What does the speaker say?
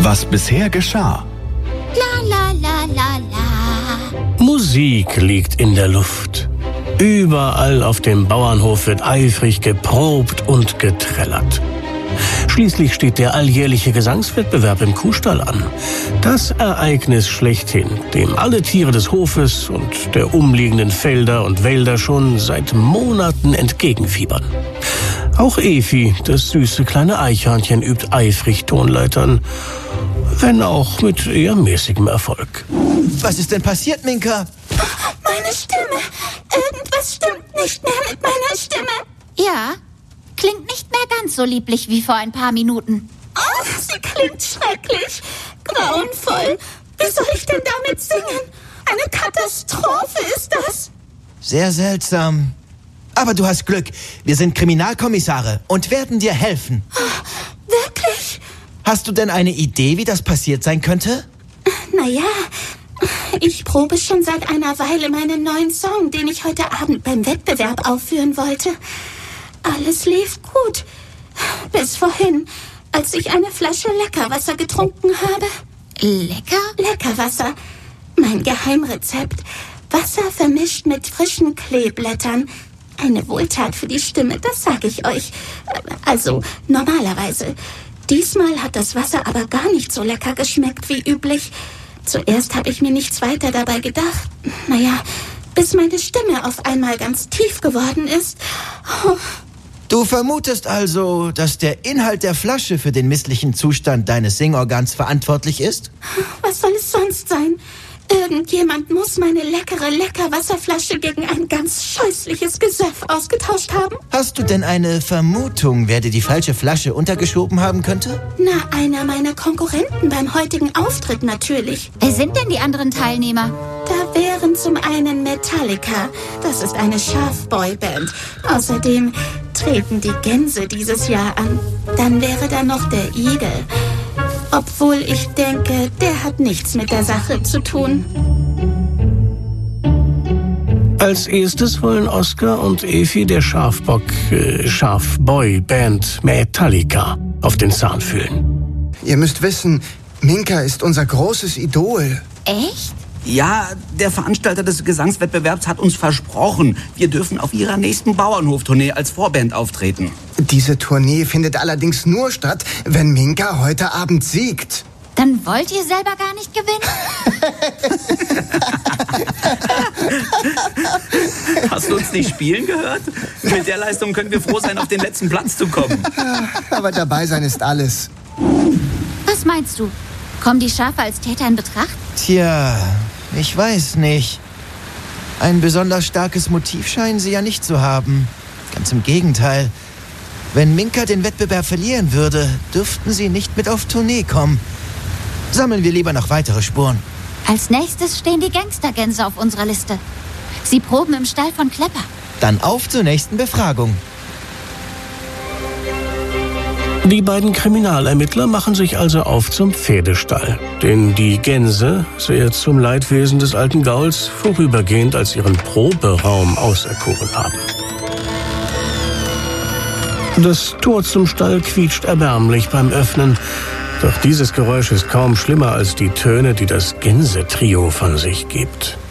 Was bisher geschah. La la la la la. Musik liegt in der Luft. Überall auf dem Bauernhof wird eifrig geprobt und getrellert. Schließlich steht der alljährliche Gesangswettbewerb im Kuhstall an. Das Ereignis schlechthin, dem alle Tiere des Hofes und der umliegenden Felder und Wälder schon seit Monaten entgegenfiebern. Auch Efi, das süße kleine Eichhörnchen, übt eifrig Tonleitern, wenn auch mit eher mäßigem Erfolg. Was ist denn passiert, Minka? Meine Stimme. Irgendwas stimmt nicht mehr mit meiner Stimme. Ja, klingt nicht mehr ganz so lieblich wie vor ein paar Minuten. Oh, sie klingt schrecklich. Grauenvoll. Wie soll ich denn damit singen? Eine Katastrophe ist das. Sehr seltsam. Aber du hast Glück. Wir sind Kriminalkommissare und werden dir helfen. Oh, wirklich? Hast du denn eine Idee, wie das passiert sein könnte? Naja, ich probe schon seit einer Weile meinen neuen Song, den ich heute Abend beim Wettbewerb aufführen wollte. Alles lief gut. Bis vorhin, als ich eine Flasche Leckerwasser getrunken habe. Leckerwasser. Mein Geheimrezept. Wasser vermischt mit frischen Kleeblättern. Eine Wohltat für die Stimme, das sage ich euch. Also, normalerweise. Diesmal hat das Wasser aber gar nicht so lecker geschmeckt wie üblich. Zuerst habe ich mir nichts weiter dabei gedacht. Naja, bis meine Stimme auf einmal ganz tief geworden ist. Oh. Du vermutest also, dass der Inhalt der Flasche für den misslichen Zustand deines Singorgans verantwortlich ist? Was soll es sonst sein? Irgendjemand muss meine leckere Leckerwasserflasche gegen ein ganz scheußliches Gesöff ausgetauscht haben. Hast du denn eine Vermutung, wer dir die falsche Flasche untergeschoben haben könnte? Na, einer meiner Konkurrenten beim heutigen Auftritt natürlich. Wer sind denn die anderen Teilnehmer? Da wären zum einen Metallica. Das ist eine Schafboyband. Außerdem treten die Gänse dieses Jahr an. Dann wäre da noch der Igel. Obwohl ich denke, der hat nichts mit der Sache zu tun. Als erstes wollen Oskar und Efi der Schafboy-Band Metallica auf den Zahn fühlen. Ihr müsst wissen, Minka ist unser großes Idol. Echt? Ja, der Veranstalter des Gesangswettbewerbs hat uns versprochen, wir dürfen auf ihrer nächsten Bauernhoftournee als Vorband auftreten. Diese Tournee findet allerdings nur statt, wenn Minka heute Abend siegt. Dann wollt ihr selber gar nicht gewinnen? Hast du uns nicht spielen gehört? Mit der Leistung können wir froh sein, auf den letzten Platz zu kommen. Aber dabei sein ist alles. Was meinst du? Kommen die Schafe als Täter in Betracht? Tja, ich weiß nicht. Ein besonders starkes Motiv scheinen sie ja nicht zu haben. Ganz im Gegenteil. Wenn Minka den Wettbewerb verlieren würde, dürften sie nicht mit auf Tournee kommen. Sammeln wir lieber noch weitere Spuren. Als nächstes stehen die Gangstergänse auf unserer Liste. Sie proben im Stall von Klepper. Dann auf zur nächsten Befragung. Die beiden Kriminalermittler machen sich also auf zum Pferdestall, den die Gänse, sehr zum Leidwesen des alten Gauls, vorübergehend als ihren Proberaum auserkoren haben. Das Tor zum Stall quietscht erbärmlich beim Öffnen, doch dieses Geräusch ist kaum schlimmer als die Töne, die das Gänsetrio von sich gibt.